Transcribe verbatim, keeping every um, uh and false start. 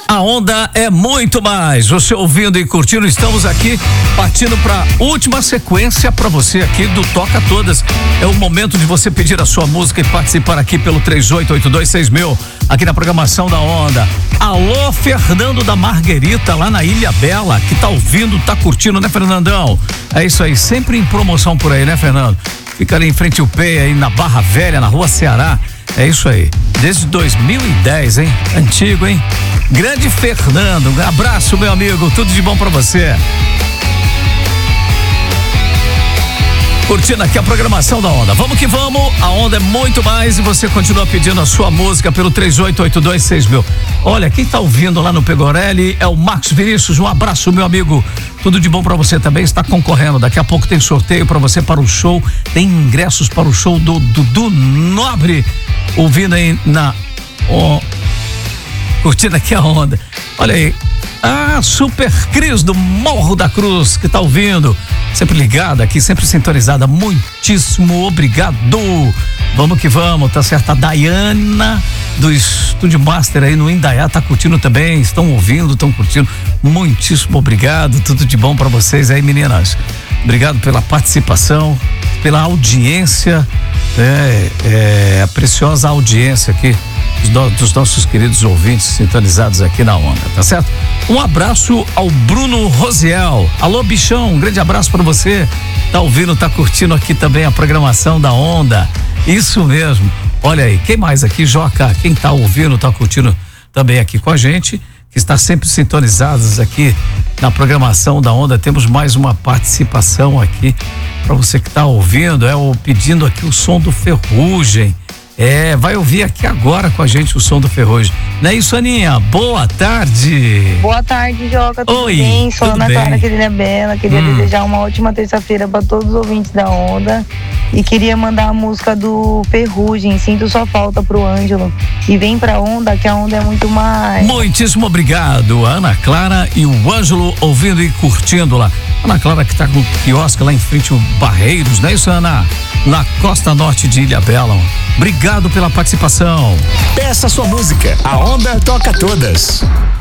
A onda é muito mais. Você ouvindo e curtindo, estamos aqui partindo para última sequência para você aqui do Toca Todas. É o momento de você pedir a sua música e participar aqui pelo três oito oito dois seis mil, aqui na programação da Onda. Alô, Fernando da Marguerita, lá na Ilha Bela, que tá ouvindo, tá curtindo, né, Fernandão? É isso aí, sempre em promoção por aí, né, Fernando? Fica ali em frente ao P E I, aí na Barra Velha, na Rua Ceará. É isso aí, desde dois mil e dez, hein? Antigo, hein? Grande Fernando, um abraço, meu amigo, tudo de bom pra você. Curtindo aqui a programação da Onda. Vamos que vamos, a Onda é muito mais e você continua pedindo a sua música pelo três oito oito dois seis mil. Olha, quem tá ouvindo lá no Pegorelli é o Marcos Vinícius, um abraço, meu amigo. Tudo de bom pra você também, está concorrendo. Daqui a pouco tem sorteio pra você para o show, tem ingressos para o show do Dudu Nobre, ouvindo aí na... Oh, curtindo aqui a Onda. Olha aí, a Super Cris do Morro da Cruz, que tá ouvindo, sempre ligada aqui, sempre sintonizada, muitíssimo obrigado. Vamos que vamos, tá certo? A Dayana do Estúdio Master aí no Indaiá tá curtindo também, estão ouvindo, estão curtindo, muitíssimo obrigado, tudo de bom pra vocês aí, meninas. Obrigado pela participação, pela audiência, é, é, a preciosa audiência aqui dos, dos nossos queridos ouvintes sintonizados aqui na Onda, tá certo? Um abraço ao Bruno Rosiel. Alô, bichão, um grande abraço pra você. Tá ouvindo, tá curtindo aqui também a programação da Onda. Isso mesmo. Olha aí, quem mais aqui? Joca, quem tá ouvindo, tá curtindo também aqui com a gente, que está sempre sintonizados aqui na programação da Onda. Temos mais uma participação aqui para você que tá ouvindo, é o pedindo aqui o som do Ferrugem. É, vai ouvir aqui agora com a gente o som do Ferrugem. Não é isso, Aninha? Boa tarde. Boa tarde, Joca. Tudo Oi, bem? Sou tudo Ana bem. Clara, querida Bela. Queria Hum. desejar uma ótima terça-feira para todos os ouvintes da Onda. E queria mandar a música do Ferrugem, Sinto Sua Falta, pro Ângelo. E vem pra Onda, que a Onda é muito mais. Muitíssimo obrigado, a Ana Clara e o Ângelo ouvindo e curtindo lá. Ana Clara que tá com o quiosque lá em frente ao Barreiros, não é isso, Ana? Na costa norte de Ilha Bela. Obrigado pela participação. Peça sua música, a Onda toca todas.